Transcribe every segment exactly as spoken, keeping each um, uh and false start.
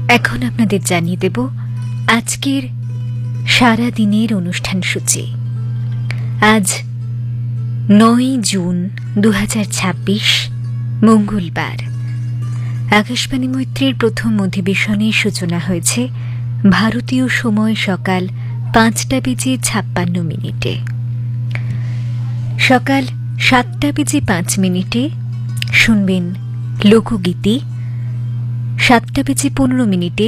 এখন আপনাদের জানিয়ে দেব আজকের সারা দিনের অনুষ্ঠান সূচি। আজ নয় জুন দু হাজার ছাব্বিশ মঙ্গলবার। আকাশবাণী মৈত্রীর প্রথম অধিবেশনের সূচনা হয়েছে ভারতীয় সময় সকাল পাঁচটা বেজে ছাপ্পান্ন মিনিটে। সকাল সাতটা বেজে পাঁচ মিনিটে শুনবেন লোকগীতি। সাতটা বেজে পনেরো মিনিটে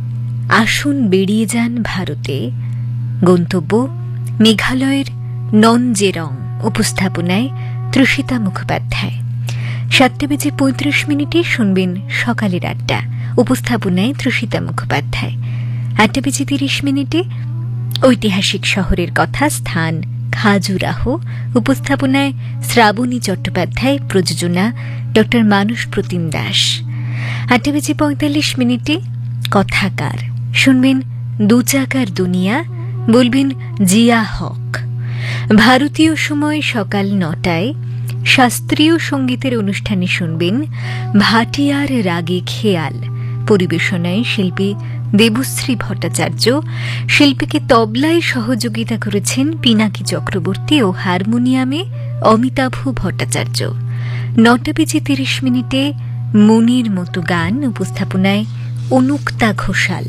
আসুন বেরিয়ে যান ভারতে, গন্তব্য মেঘালয়ের ননজেরং, উপস্থাপনায় ত্রুষিতা মুখোপাধ্যায়। সাতটা বেজে পঁয়ত্রিশ মিনিটে শুনবেন সকালের আড্ডা, উপস্থাপনায় ত্রুষিতা মুখোপাধ্যায়। আটটা বেজে তিরিশ মিনিটে ঐতিহাসিক শহরের কথা, স্থান খাজুরাহ, উপস্থাপনায় শ্রাবণী চট্টোপাধ্যায়, প্রযোজনা ডক্টর মানস প্রতিম দাস। আটটা বেজে পঁয়তাল্লিশ মিনিটে কথাকার, শুনবেন দু চাকার দুনিয়া, বলবেন জিয়া হক। ভারতীয় সময় সকাল নটায় শাস্ত্রীয় সঙ্গীতের অনুষ্ঠানে শুনবেন ভাটিয়ার রাগে খেয়াল, পরিবেশনায় শিল্পী দেবশ্রী ভট্টাচার্য। শিল্পীকে তবলায় সহযোগিতা করেছেন পিনাকি চক্রবর্তী ও হারমোনিয়ামে অমিতাভ ভট্টাচার্য। নটা বেজে তিরিশ মিনিটে মনির মতো গান, উপস্থাপনায় অনুক্তা ঘোষাল।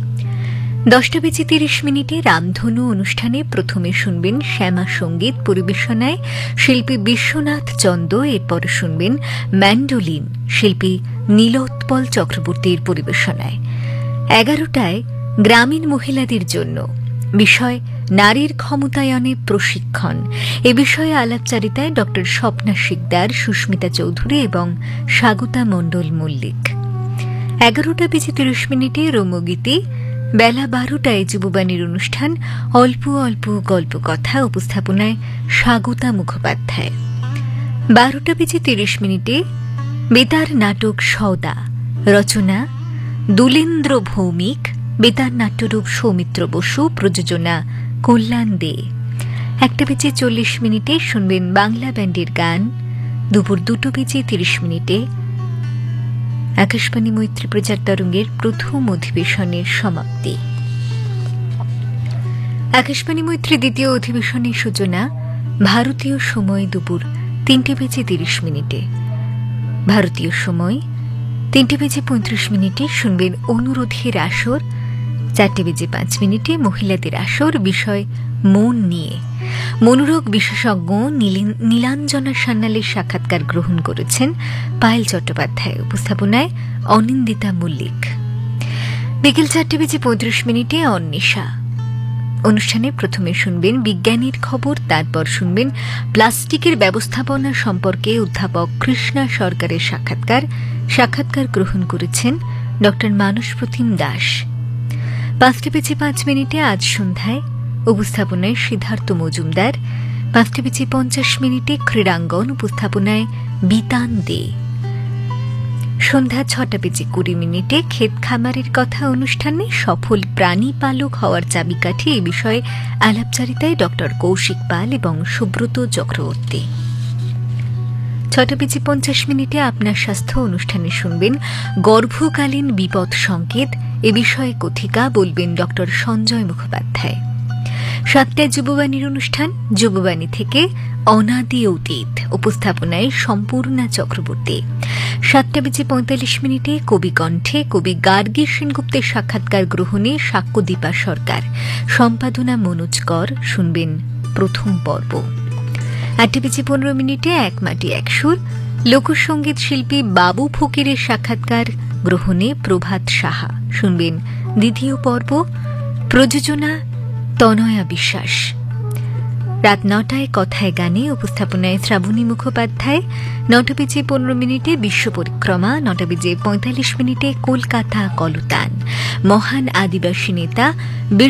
দশটা বেজে তিরিশ মিনিটে রামধনু অনুষ্ঠানে প্রথমে শুনবেন শ্যামা সঙ্গীত, পরিবেশনায় শিল্পী বিশ্বনাথ চন্দ। এরপর শুনবেন ম্যান্ডোলিন, শিল্পী নীলোৎপল চক্রবর্তীর পরিবেশনায়। এগারোটায় গ্রামীণ মহিলাদের জন্য বিষয় নারীর ক্ষমতায়নে প্রশিক্ষণ, এ বিষয়ে আলাপচারিতায় ডক্টর স্বপ্না শিকদার, সুস্মিতা চৌধুরী এবং স্বাগতা মণ্ডল মল্লিক। এগারোটা বেজে তিরিশ মিনিটে রোমগীতি। বেলা বারোটায় যুববাণীর অনুষ্ঠান অল্প অল্প গল্প কথা, উপস্থাপনায় স্বাগতা মুখোপাধ্যায়। বারোটা বেজে তিরিশ মিনিটে বেতার নাটক সওদা, রচনা দুলেন্দ্র ভৌমিক, বেতার নাট্যরূপ সৌমিত্র বসু, প্রযোজনা কল্যাণ দে। একটা বেজে চল্লিশ মিনিটে শুনবেন বাংলা ব্যান্ডের গান। দুপুর দুটো বেজে তিরিশ মিনিটে আকাশবাণী মৈত্রী প্রচার তরঙ্গের প্রথম অধিবেশনের সমাপ্তি। আকাশবাণী মৈত্রী দ্বিতীয় অধিবেশনের সূচনা ভারতীয় সময় দুপুর তিনটে বেজে তিরিশ মিনিটে। ভারতীয় সময় তিনটে বেজে পঁয়ত্রিশ মিনিটে শুনবেন অনুরোধের আসর। চারটে বেজে পাঁচ মিনিটে মহিলাদের আসর, বিষয় মন নিয়ে। মনোরোগ বিশেষজ্ঞ নীলাঞ্জনা সান্যালের সাক্ষাৎকার গ্রহণ করেছেন পায়েল চট্টোপাধ্যায়, উপস্থাপনায় অনিন্দিতা মল্লিক। বিকেল চারটে বেজে পঁয়ত্রিশ মিনিটে অন্বেষা অনুষ্ঠানে প্রথমে শুনবেন বিজ্ঞানীর খবর, তারপর শুনবেন প্লাস্টিকের ব্যবস্থাপনা সম্পর্কে অধ্যাপক কৃষ্ণা সরকারের সাক্ষাৎকার। সাক্ষাৎকার গ্রহণ করেছেন ডক্টর মানস প্রতিম দাস। পাঁচটা বেজে পাঁচ মিনিটে আজ সন্ধ্যায়, উপস্থাপনায় সিদ্ধার্থ মজুমদার। পাঁচটা বেজে পঞ্চাশ মিনিটে ক্রীড়াঙ্গন, উপস্থাপনায় বিতান দে। সন্ধ্যা ছটা বেজে কুড়ি মিনিটে ক্ষেত খামারের কথা অনুষ্ঠানে সফল প্রাণী পালক হওয়ার চাবিকাঠি, এ বিষয়ে আলাপচারিতায় ডক্টর কৌশিক পাল এবং সুব্রত চক্রবর্তী। ছটা বেজে পঞ্চাশ মিনিটে আপনার স্বাস্থ্য অনুষ্ঠানে শুনবেন গর্ভকালীন বিপদ সংকেত, এ বিষয়ে কথিকা, বলবেন ডক্টর সঞ্জয় মুখোপাধ্যায়। সাতটায় যুববাণীর অনুষ্ঠান, যুববাণী থেকে অনাদি অতীত, উপস্থাপনায় সম্পূর্ণা চক্রবর্তী। সাতটা বেজে পঁয়তাল্লিশ মিনিটে কবি কণ্ঠে কবি গার্গী সেনগুপ্তের সাক্ষাৎকার গ্রহণে সাক্ষ্যদীপা সরকার, সম্পাদনা মনোজ কর, শুনবেন প্রথম পর্ব। আটটা বেজে পনেরো মিনিটে এক মাটি এক সুর, লোকসঙ্গীত শিল্পী বাবু ফকিরের সাক্ষাৎকার গ্রহণে প্রভাত সাহা, শুনবেন দ্বিতীয় পর্ব। প্রযোজনা তনয়া বিশ্বাস। রাত নটায় কথায় গানে, উপস্থাপনায় শ্রাবণী মুখোপাধ্যায়। নটা বেজে পনেরো মিনিটে বিশ্ব পরিক্রমা। নটা বেজে পঁয়তাল্লিশ মিনিটে কলকাতা কলতান, মহান আদিবাসী নেতা